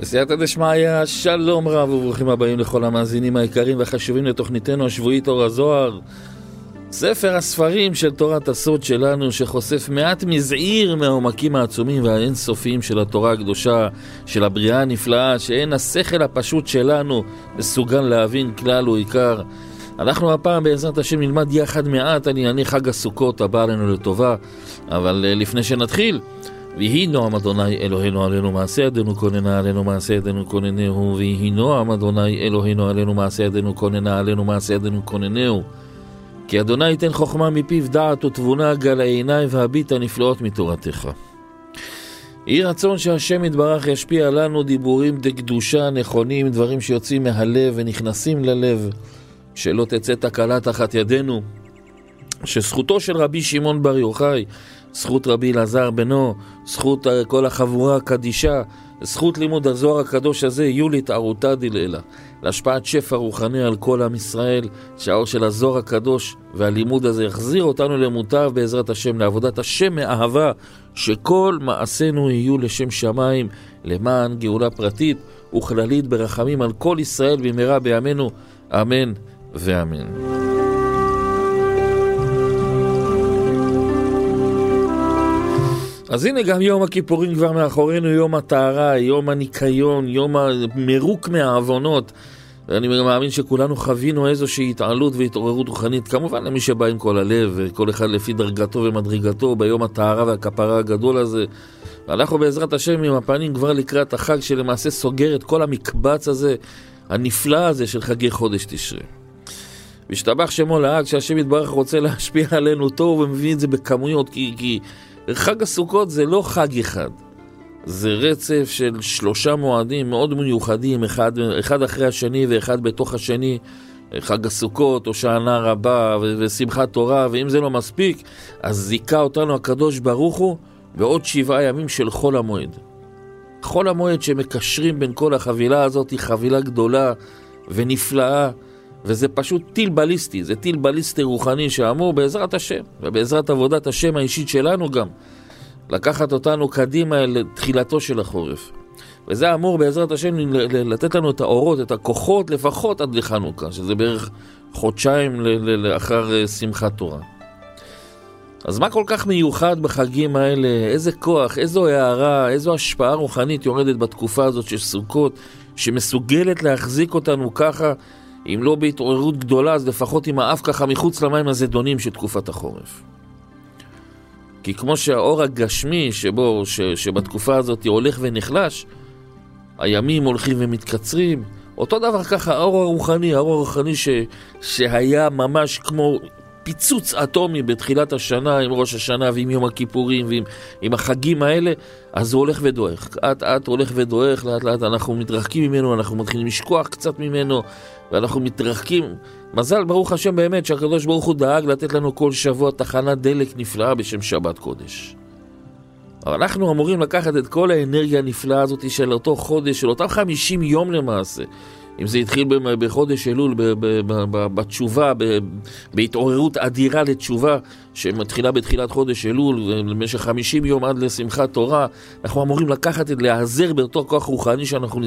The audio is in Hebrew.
בסייעתא דשמיא, שלום רב וברוכים הבאים לכל המאזינים היקרים והחשובים לתוכניתנו השבועית אור הזוהר, ספר הספרים של תורת הסוד שלנו, שחושף מעט מזעיר מהעומקים העצומים והאינסופיים של התורה הקדושה, של הבריאה הנפלאה, שאין השכל הפשוט שלנו מסוגל להבין כלל או עיקר. אנחנו הפעם בעזרת השם נלמד יחד מעט על ענייני חג הסוכות הבא עלינו לטובה, אבל לפני שנתחיל, ויהי נועם אדוני אלוהינו עלינו מעשה ידינו כוננה עלינו מעשה ידינו כוננהו, ויהי נועם אדוני אלוהינו עלינו מעשה ידינו כוננה עלינו מעשה ידינו כוננהו, כי אדוני ייתן חוכמה מפיו, דעת ותבונה גל העיניים והביט הנפלאות מתורתך. יהי רצון שהשם יתברך ישפיע עלינו דיבורים דקדושה נכונים, דברים שיוצאים מהלב ונכנסים ללב, שלא תצא תקלה תחת ידינו, שזכותו של רבי שמעון בר יוחאי, זכות רבי אלעזר בנו, זכות כל החבורה הקדישה, זכות לימוד הזוהר הקדוש הזה יהיו להתערותא דלעילא, להשפעת שפע רוחני על כל עם ישראל, שהאור של הזוהר הקדוש והלימוד הזה יחזיר אותנו למוטב בעזרת השם, לעבודת השם מאהבה, שכל מעשינו יהיו לשם שמיים, למען גאולה פרטית וכללית ברחמים על כל ישראל במהרה בימינו, אמן ואמן. אז הנה גם יום הכיפורים כבר מאחורינו, יום הטהרה, יום הניקיון, יום המרוק מהעוונות, ואני מאמין שכולנו חווינו איזושהי התעלות והתעוררות רוחנית, כמובן למי שבא עם כל הלב, וכל אחד לפי דרגתו ומדרגתו ביום הטהרה והכפרה הגדול הזה. ואנחנו בעזרת השם עם הפנים כבר לקראת החג שלמעשה סוגר את כל המקבץ הזה, הנפלא הזה של חגי חודש תשרי. והשתבח שמו לעד שהשם יתברך רוצה להשפיע עלינו טוב ומביא את זה בכמויות, כי חג הסוכות זה לא חג אחד, זה רצף של 3 מועדים מאוד מיוחדים, אחד אחרי השני ואחד בתוך השני, חג הסוכות, הושענא רבה ושמחת תורה, ואם זה לא מספיק, אז זיכה אותנו הקדוש ברוך הוא בעוד 7 ימים של חול המועד. חול המועד שמקשרים בין כל החבילה הזאת, היא חבילה גדולה ונפלאה, וזה פשוט טיל בליסטי, זה טיל בליסטי רוחני שאמור בעזרת השם, ובעזרת עבודת השם האישית שלנו גם, לקחת אותנו קדימה לתחילתו של החורף. וזה אמור בעזרת השם לתת לנו את האורות, את הכוחות לפחות עד לחנוכה, שזה בערך חודשיים לאחר שמחת תורה. אז מה כל כך מיוחד בחגים האלה? איזה כוח, איזו הערה, איזו השפעה רוחנית יורדת בתקופה הזאת של סוכות, שמסוגלת להחזיק אותנו ככה, אם לא בהתעוררות גדולה, אז לפחות עם האף ככה מחוץ למים הזדונים של תקופת החורף. כי כמו שהאור הגשמי שבתקופה הזאת הולך ונחלש, הימים הולכים ומתקצרים, אותו דבר ככה האור הרוחני, שהיה ממש כמו פיצוץ אטומי בתחילת השנה עם ראש השנה ועם יום הכיפורים ועם החגים האלה, אז הוא הולך ודועך. לאט הולך ודועך, לאט אנחנו מתרחקים ממנו, אנחנו מתחילים לשכוח קצת ממנו, ואנחנו מתרחקים. מזל ברוך השם באמת שהקדוש ברוך הוא דאג לתת לנו כל שבוע תחנת דלק נפלאה בשם שבת קודש. אבל אנחנו אמורים לקחת את כל האנרגיה הנפלאה הזאת של אותו חודש, של אותם 50 יום למעשה, אם זה התחיל בחודש אלול, בתשובה, בהתעוררות אדירה לתשובה, שמתחילה בתחילת חודש אלול, במשך 50 יום עד לשמחת תורה, אנחנו אמורים לקחת את להיעזר באותו כוח רוחני שאנחנו